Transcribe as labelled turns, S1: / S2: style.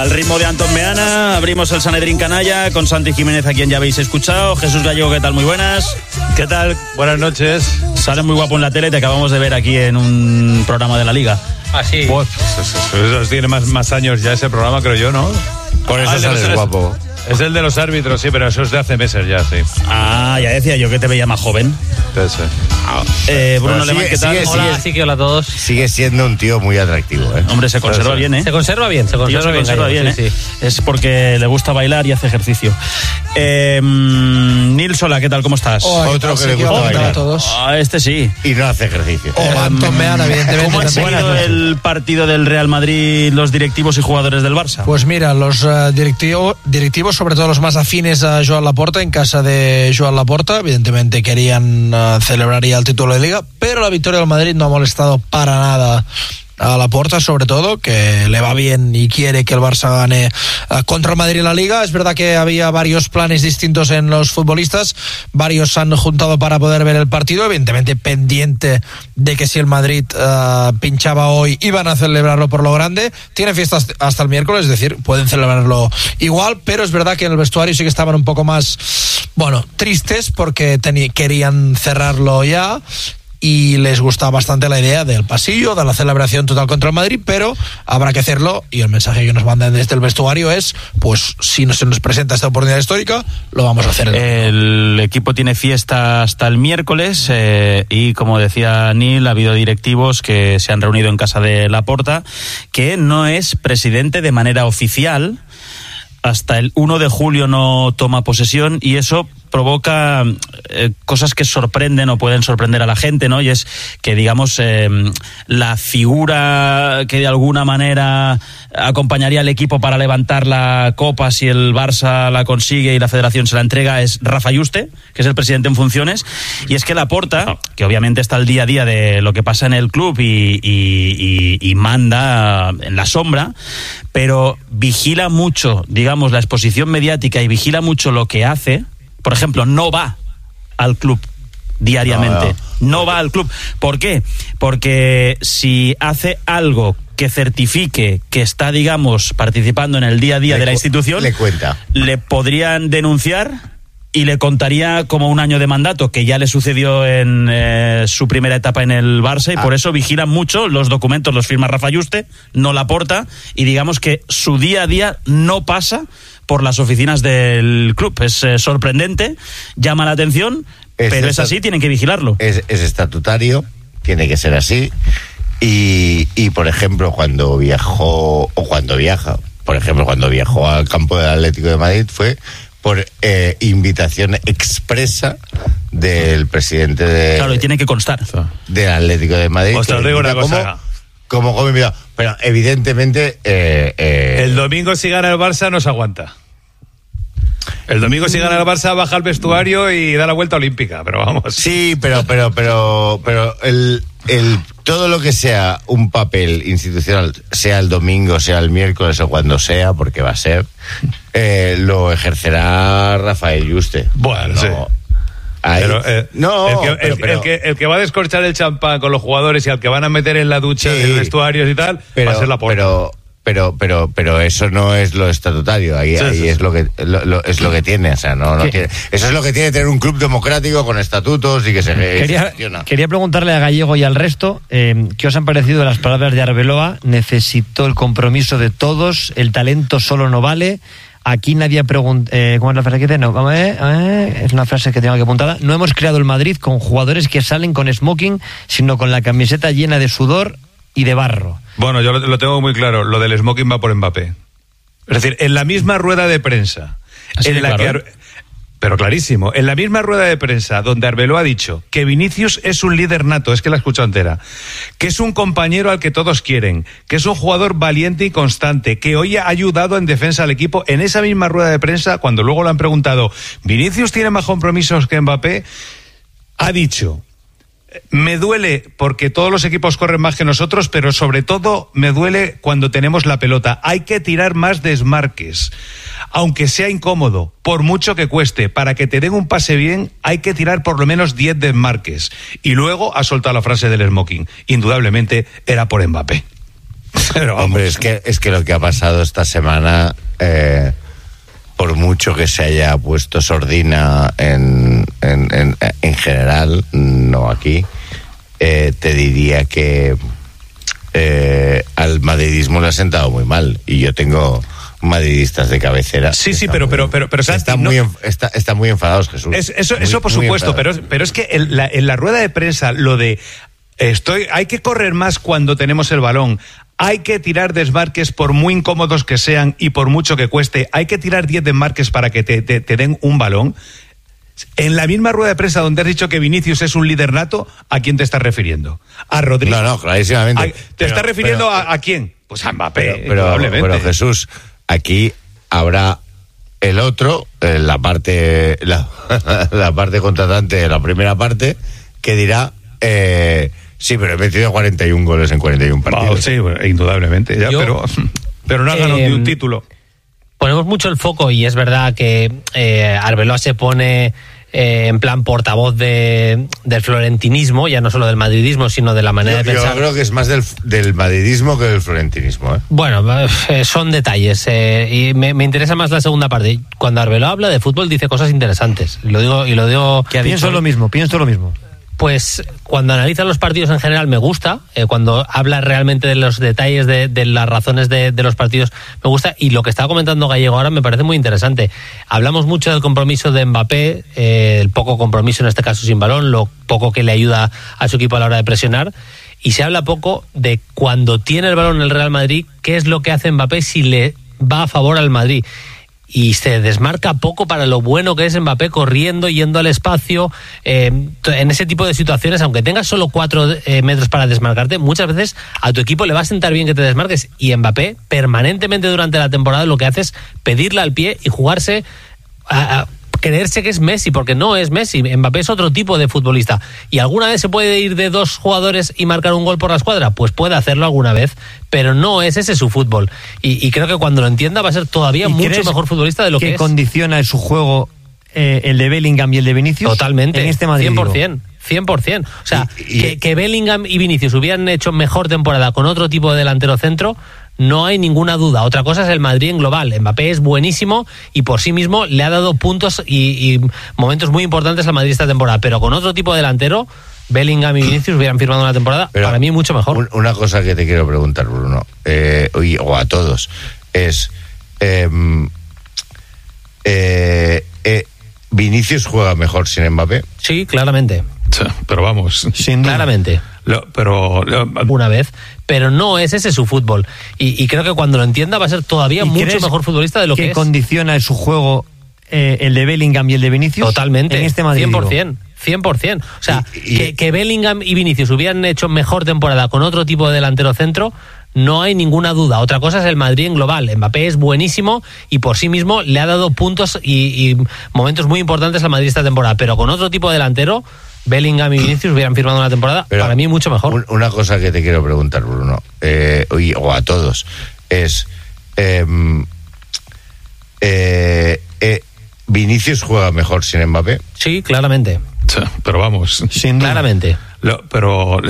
S1: Al ritmo de Antón Meana, abrimos el Sanedrín Canalla con Santi Jiménez, a quien ya habéis escuchado. Jesús Gallego, ¿qué tal? Muy buenas.
S2: ¿Qué tal? Buenas noches.
S1: Sales muy guapo en la tele, te acabamos de ver aquí en un programa de la Liga.
S3: Ah, sí.
S2: Pues, eso tiene más años ya ese programa, creo yo, ¿no?
S4: Por eso sales guapo.
S2: Es el de los árbitros, sí, pero eso es de hace meses ya, sí.
S1: Ah, ya decía yo que te veía más joven.
S2: Entonces,
S1: Bruno Alemán, ¿qué tal?
S3: Hola a todos.
S4: Sigue siendo un tío muy atractivo, ¿eh?
S1: Hombre, se conserva bien, ¿eh?
S3: Se conserva bien,
S1: Se conserva bien,
S3: sí,
S1: ¿eh?
S3: sí.
S1: Es porque le gusta bailar y hace ejercicio. Nil Sola, ¿qué tal? ¿Cómo estás?
S4: Otro que le gusta bailar.
S5: A todos.
S1: Este sí.
S4: Y no hace ejercicio.
S5: Antón Meana, evidentemente.
S1: ¿Cómo ha seguido el partido del Real Madrid, los directivos y jugadores del Barça?
S5: Pues mira, los directivos, sobre todo los más afines a Joan Laporta, en casa de Joan Laporta, evidentemente querían celebrar ya el título de Liga, pero la victoria del Madrid no ha molestado para nada a Laporta, sobre todo, que le va bien y quiere que el Barça gane contra el Madrid en la Liga. Es verdad que había varios planes distintos en los futbolistas, varios se han juntado para poder ver el partido, evidentemente pendiente de que si el Madrid pinchaba hoy iban a celebrarlo por lo grande. Tienen fiestas hasta el miércoles, es decir, pueden celebrarlo igual, pero es verdad que en el vestuario sí que estaban un poco más, tristes porque querían cerrarlo ya. Y les gusta bastante la idea del pasillo, de la celebración total contra el Madrid, pero habrá que hacerlo, y el mensaje que nos mandan desde el vestuario es, pues si no se nos presenta esta oportunidad histórica, lo vamos a hacer.
S1: El equipo tiene fiesta hasta el miércoles y, como decía Nil, ha habido directivos que se han reunido en casa de Laporta, que no es presidente de manera oficial. Hasta el 1 de julio no toma posesión, y eso provoca cosas que sorprenden o pueden sorprender a la gente, ¿no? Y es que, digamos, la figura que de alguna manera acompañaría al equipo para levantar la copa si el Barça la consigue y la federación se la entrega es Rafa Yuste, que es el presidente en funciones. Y es que Laporta, que obviamente está al día a día de lo que pasa en el club y manda en la sombra, pero vigila mucho, digamos, la exposición mediática y vigila mucho lo que hace. Por ejemplo, no va al club diariamente. No va al club. ¿Por qué? Porque si hace algo que certifique que está, digamos, participando en el día a día de la institución, le podrían denunciar y le contaría como un año de mandato, que ya le sucedió en su primera etapa en el Barça, y por eso vigilan mucho los documentos, los firma Rafa Yuste, no Laporta, y digamos que su día a día no pasa por las oficinas del club. Es sorprendente, llama la atención, pero es así, tienen que vigilarlo. Es
S4: estatutario, tiene que ser así, y por ejemplo, cuando viajó al campo del Atlético de Madrid fue por invitación expresa del presidente de...
S1: Claro, y tiene que constar.
S4: Del Atlético de Madrid.
S2: Os te digo una cosa.
S4: Como invitado. Pero evidentemente...
S2: el domingo si gana el Barça no se aguanta. El domingo si gana el Barça baja al vestuario y da la vuelta olímpica, pero vamos.
S4: Sí, pero el todo lo que sea un papel institucional, sea el domingo, sea el miércoles o cuando sea, porque va a ser, lo ejercerá Rafael Yuste.
S2: Bueno, sí. El que va a descorchar el champán con los jugadores y al que van a meter en la ducha en vestuarios y tal, va a ser Laporta.
S4: Pero eso no es lo estatutario, ahí es lo que tiene, o sea, no tiene, eso es lo que tiene tener un club democrático con estatutos y que se gestiona.
S3: Quería preguntarle a Gallego y al resto, ¿qué os han parecido las palabras de Arbeloa? Necesito el compromiso de todos, el talento solo no vale. Aquí nadie ha preguntado, ¿cómo es la frase que tiene? No, es una frase que tengo aquí apuntada. No hemos creado el Madrid con jugadores que salen con smoking, sino con la camiseta llena de sudor y de barro.
S2: Bueno, yo lo tengo muy claro, lo del smoking va por Mbappé. Es decir, en la misma rueda de prensa, pero clarísimo, en la misma rueda de prensa donde Arbeloa ha dicho que Vinicius es un líder nato, es que la he escuchado entera, que es un compañero al que todos quieren, que es un jugador valiente y constante, que hoy ha ayudado en defensa al equipo, en esa misma rueda de prensa, cuando luego le han preguntado, ¿Vinicius tiene más compromisos que Mbappé?, ha dicho: me duele porque todos los equipos corren más que nosotros, pero sobre todo me duele cuando tenemos la pelota. Hay que tirar más desmarques, aunque sea incómodo, por mucho que cueste. Para que te den un pase bien, hay que tirar por lo menos 10 desmarques. Y luego ha soltado la frase del smoking. Indudablemente era por Mbappé. Pero
S4: hombre, es que lo que ha pasado esta semana, por mucho que se haya puesto sordina en general, no aquí, te diría que al madridismo le ha sentado muy mal. Y yo tengo madridistas de cabecera.
S2: Sí, pero
S4: están muy enfadados, Jesús.
S2: Eso por supuesto, pero es que en la rueda de prensa lo de hay que correr más cuando tenemos el balón, hay que tirar desmarques por muy incómodos que sean y por mucho que cueste, hay que tirar 10 desmarques para que te den un balón. En la misma rueda de prensa donde has dicho que Vinicius es un líder nato, ¿a quién te estás refiriendo? ¿A Rodrigo?
S4: No, clarísimamente.
S2: ¿Te estás refiriendo a quién? Pues a Mbappé,
S4: probablemente. Pero Jesús, aquí habrá el otro, la parte contratante de la primera parte, que dirá, sí, pero he metido 41 goles en 41 partidos.
S2: Sí, indudablemente, ya, pero no ha ganado ni un título.
S6: Ponemos mucho el foco, y es verdad que Arbeloa se pone en plan portavoz del florentinismo, ya no solo del madridismo, sino de la manera de pensar.
S4: Yo creo que es más del madridismo que del florentinismo.
S6: Bueno, son detalles, y me interesa más la segunda parte. Cuando Arbeloa habla de fútbol dice cosas interesantes. Lo digo.
S3: Que pienso lo mismo.
S6: Pues cuando analiza los partidos en general me gusta, cuando habla realmente de los detalles de las razones de los partidos me gusta, y lo que estaba comentando Gallego ahora me parece muy interesante. Hablamos mucho del compromiso de Mbappé, el poco compromiso en este caso sin balón, lo poco que le ayuda a su equipo a la hora de presionar, y se habla poco de cuando tiene el balón el Real Madrid, qué es lo que hace Mbappé si le va a favor al Madrid. Y se desmarca poco para lo bueno que es Mbappé corriendo, yendo al espacio, en ese tipo de situaciones, aunque tengas solo 4 metros para desmarcarte, muchas veces a tu equipo le va a sentar bien que te desmarques, y Mbappé permanentemente durante la temporada lo que hace es pedirle al pie y jugarse a creerse que es Messi, porque no es Messi. Mbappé es otro tipo de futbolista. ¿Y alguna vez se puede ir de 2 jugadores y marcar un gol por la escuadra? Pues puede hacerlo alguna vez, pero no es ese su fútbol. Y creo que cuando lo entienda va a ser todavía mucho mejor futbolista de lo que es.
S3: ¿Qué condiciona su juego el de Bellingham y el de Vinicius?
S6: Totalmente,
S3: en este Madrid.
S6: 100%. O sea, que Bellingham y Vinicius hubieran hecho mejor temporada con otro tipo de delantero centro, no hay ninguna duda. Otra cosa es el Madrid en global. Mbappé es buenísimo y por sí mismo le ha dado puntos y momentos muy importantes al Madrid esta temporada, pero con otro tipo de delantero, Bellingham y Vinicius hubieran firmado una temporada, pero para mí mucho mejor.
S4: Una cosa que te quiero preguntar, Bruno, o a todos, es ¿Vinicius juega mejor sin Mbappé?
S6: Sí, claramente.
S2: Pero vamos,
S6: sin duda. Claramente. Una vez, pero no es ese su fútbol, y creo que cuando lo entienda va a ser todavía mucho mejor futbolista de lo que es.
S3: ¿Qué condiciona su juego el de Bellingham y el de Vinicius?
S6: Totalmente,
S3: en este Madrid.
S6: 100%. O sea, que Bellingham y Vinicius hubieran hecho mejor temporada con otro tipo de delantero centro, no hay ninguna duda. Otra cosa es el Madrid en global. Mbappé es buenísimo y por sí mismo le ha dado puntos y momentos muy importantes al Madrid esta temporada, pero con otro tipo de delantero, Bellingham y Vinicius hubieran firmado una temporada, pero para mí mucho mejor.
S4: Una cosa que te quiero preguntar, Bruno, o a todos, es ¿Vinicius juega mejor sin Mbappé?
S6: Sí, claramente.
S2: Pero vamos,
S6: sin duda. Claramente.
S2: Pero